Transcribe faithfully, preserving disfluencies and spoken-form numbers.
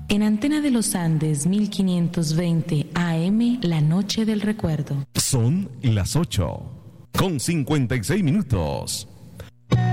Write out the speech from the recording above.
En Antena de los Andes, mil quinientos veinte A M, La Noche del Recuerdo. Son las ocho, con cincuenta y seis minutos.